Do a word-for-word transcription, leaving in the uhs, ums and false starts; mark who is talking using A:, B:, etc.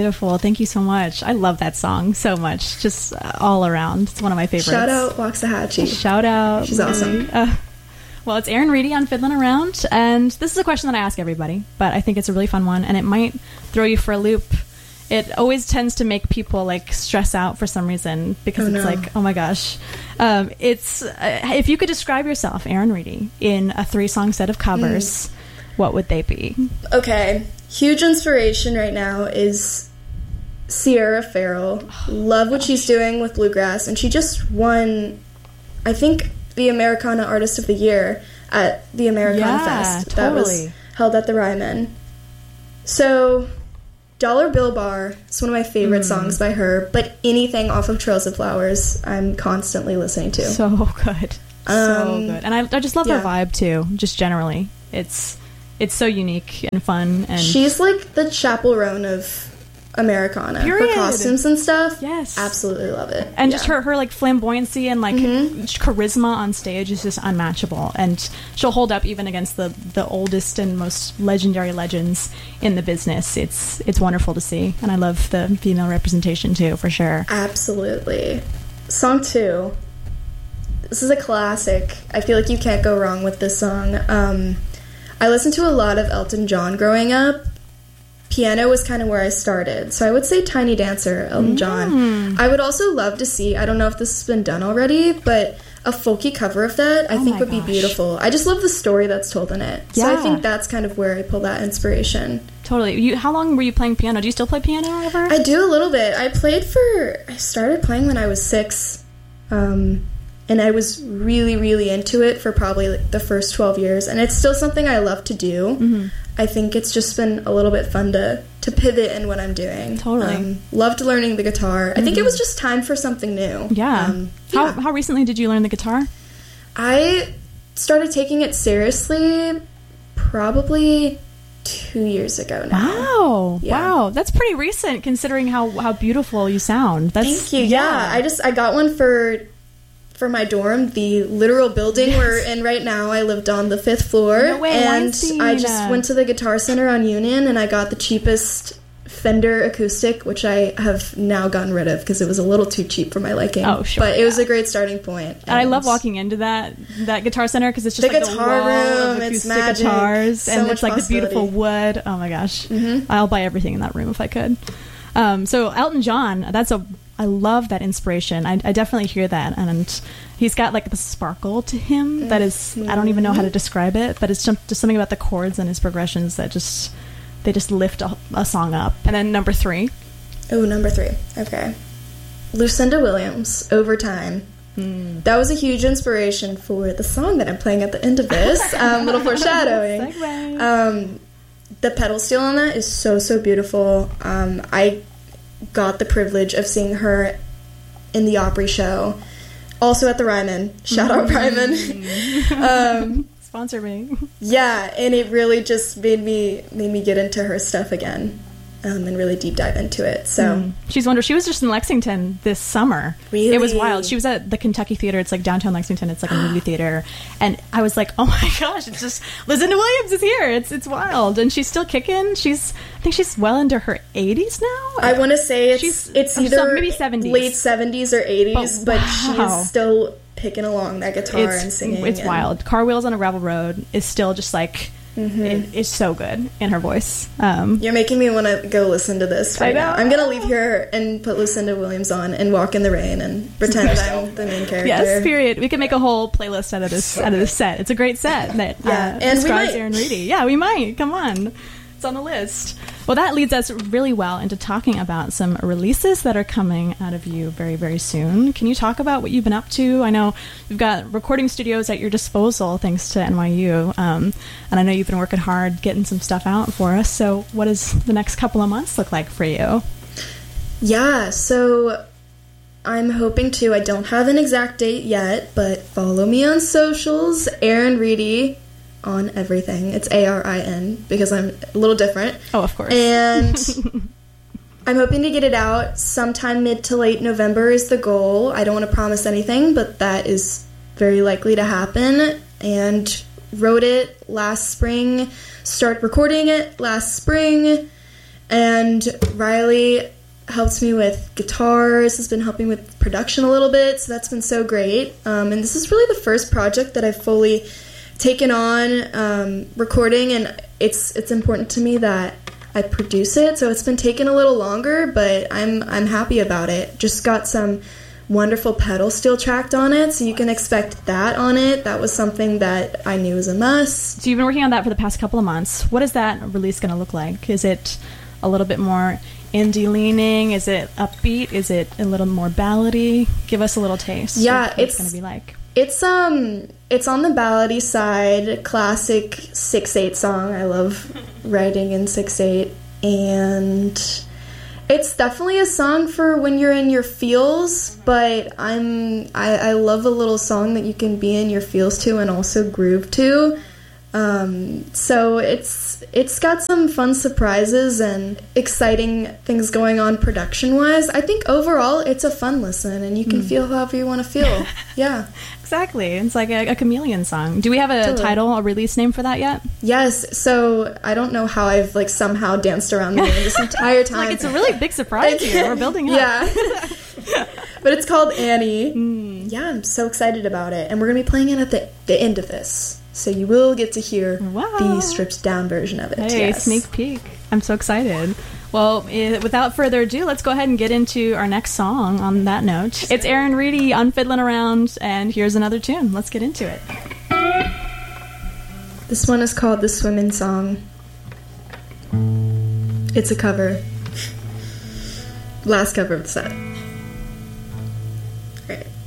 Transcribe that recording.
A: beautiful. Thank you so much. I love that song so much. Just uh, all around. It's one of my favorites.
B: Shout out Waxahachie.
A: Shout out.
B: She's awesome.
A: Uh, well, it's Erin Reedy on Fiddlin' Around, and this is a question that I ask everybody, but I think it's a really fun one, and it might throw you for a loop. It always tends to make people like stress out for some reason because
B: oh,
A: it's
B: no.
A: like, oh my gosh. Um, it's uh, if you could describe yourself, Erin Reedy, in a three-song set of covers, mm. what would they be?
B: Okay. Huge inspiration right now is Sierra Farrell. Oh, Love what gosh. she's doing with Bluegrass, and she just won, I think, the Americana Artist of the Year at the Americana
A: yeah,
B: Fest.
A: Totally.
B: That was held at the Ryman. So, Dollar Bill Bar is one of my favorite mm. songs by her, but anything off of Trails of Flowers, I'm constantly listening to.
A: So good.
B: Um,
A: so good. And I, I just love
B: yeah.
A: her vibe, too, just generally. It's it's so unique and fun. And
B: she's like the Chappell Roan of Americana.
A: Period.
B: Her costumes and stuff.
A: Yes.
B: Absolutely love it.
A: And
B: yeah.
A: just her, her like flamboyancy and like
B: mm-hmm.
A: charisma on stage is just unmatchable. And she'll hold up even against the, the oldest and most legendary legends in the business. It's it's wonderful to see. And I love the female representation too, for sure.
B: Absolutely. Song two. This is a classic. I feel like you can't go wrong with this song. Um, I listened to a lot of Elton John growing up. Piano was kind of where I started. So I would say Tiny Dancer, Elton John.
A: Mm.
B: I would also love to see, I don't know if this has been done already, but a folky cover of that I
A: oh
B: think would
A: gosh.
B: be beautiful. I just love the story that's told in it.
A: Yeah.
B: So I think that's kind of where I pull that inspiration.
A: Totally. You, how long were you playing piano? Do you still play piano ever?
B: I do a little bit. I played for, I started playing when I was six. Um, and I was really, really into it for probably like the first twelve years. And it's still something I love to do.
A: Mm-hmm.
B: I think it's just been a little bit fun to, to pivot in what I'm doing.
A: Totally.
B: Um, loved learning the guitar.
A: Mm-hmm.
B: I think it was just time for something new.
A: Yeah.
B: Um, yeah.
A: How, how recently did you learn the guitar?
B: I started taking it seriously probably two years ago now.
A: Wow.
B: Yeah.
A: Wow. That's pretty recent considering how, how beautiful you sound. That's,
B: Thank you. Yeah. yeah. I just, I got one for... for my dorm, the literal building yes. we're in right now. I lived on the fifth floor.
A: No way,
B: and
A: Weinstein.
B: I just went to the Guitar Center on Union and I got the cheapest Fender acoustic, which I have now gotten rid of because it was a little too cheap for my liking.
A: Oh, sure.
B: But it was a great starting point.
A: And I love walking into that that Guitar Center because it's just
B: the
A: like
B: guitar
A: the wall
B: room,
A: of acoustic
B: it's magic.
A: guitars,
B: So
A: and
B: much
A: it's like the beautiful wood. Oh my gosh,
B: mm-hmm.
A: I'll buy everything in that room if I could. Um, so Elton John, that's a I love that inspiration. I, I definitely hear that, and he's got like the sparkle to him mm-hmm. that is I don't even know how to describe it, but it's just, just something about the chords and his progressions that just they just lift a, a song up. And then number three.
B: Oh, number three. Okay, Lucinda Williams, Overtime. Mm. That was a huge inspiration for the song that I'm playing at the end of this. Um, little foreshadowing. Um, the pedal steel on that is so, so beautiful. Um, I got the privilege of seeing her in the Opry show, also at the Ryman. Shout out
A: mm.
B: Ryman. um,
A: Sponsor me.
B: Yeah, and it really just made me made me get into her stuff again. Um, and really deep dive into it. So
A: mm. she's wonderful. She was just in Lexington this summer.
B: Really?
A: It was wild. She was at the Kentucky Theater. It's like downtown Lexington. It's like a movie theater. And I was like, oh my gosh, it's just Lucinda Williams is here. It's it's wild. And she's still kicking. She's I think she's well into her eighties now.
B: I want to say it's
A: she's,
B: it's either
A: maybe seventies.
B: Late seventies or eighties, but,
A: but
B: wow. she's still picking along that guitar
A: it's,
B: and singing.
A: It's
B: and
A: wild. Car Wheels on a Gravel Road is still just like Mm-hmm. It, it's so good in her voice. Um,
B: You're making me want to go listen to this right
A: I know.
B: now. I'm going to leave here and put Lucinda Williams on and walk in the rain and pretend I'm the main character.
A: Yes, period. We can make a whole playlist out of this out of this set. It's a great set that
B: yeah.
A: uh,
B: and
A: describes
B: we might.
A: Erin Reedy. Yeah, we might. Come on. It's on the list. Well, that leads us really well into talking about some releases that are coming out of you very, very soon. Can you talk about what you've been up to? I know you've got recording studios at your disposal thanks to N Y U, um, and I know you've been working hard getting some stuff out for us. So what does the next couple of months look like for you?
B: Yeah, so I'm hoping to. I don't have an exact date yet, but follow me on socials, Erin Reedy. On everything. It's A R I N because I'm a little different.
A: Oh, of course.
B: And I'm hoping to get it out sometime mid to late November is the goal. I don't want to promise anything, but that is very likely to happen. And wrote it last spring, started recording it last spring, And Riley helps me with guitars, has been helping with production a little bit, so that's been so great. Um, and this is really the first project that I've fully taken on um, recording, and it's it's important to me that I produce it, so it's been taking a little longer, but I'm I'm happy about it. Just got some wonderful pedal steel tracked on it, so you can expect that on it. That was something that I knew was a must.
A: So you've been working on that for the past couple of months. What is that release going to look like? Is it a little bit more indie leaning? Is it upbeat? Is it a little more ballady? Give us a little taste.
B: Yeah,
A: of what
B: it's,
A: it's going to be like.
B: It's um, it's on the ballady side, classic six eight song. I love writing in six eight, and it's definitely a song for when you're in your feels, but I'm I, I love a little song that you can be in your feels to and also groove to. Um, so it's it's got some fun surprises and exciting things going on production-wise. I think overall it's a fun listen, and you can mm. feel however you want to feel. Yeah.
A: Exactly. It's like a, a chameleon song. Do we have a totally. title, a release name for that yet?
B: Yes. So I don't know how I've like somehow danced around the name this entire time.
A: Like it's a really big surprise here. We're building up.
B: Yeah. But it's called Annie.
A: Mm.
B: Yeah, I'm so excited about it. And we're going to be playing it at the, the end of this. So you will get to hear
A: wow.
B: the stripped down version of it.
A: Hey,
B: yes.
A: Sneak peek. I'm so excited. Well, eh, without further ado, let's go ahead and get into our next song on that note. It's Aaron Reedy on Fiddlin' Around, and here's another tune. Let's get into it.
B: This one is called The Swimmin' Song. It's a cover. Last cover of the set. All right.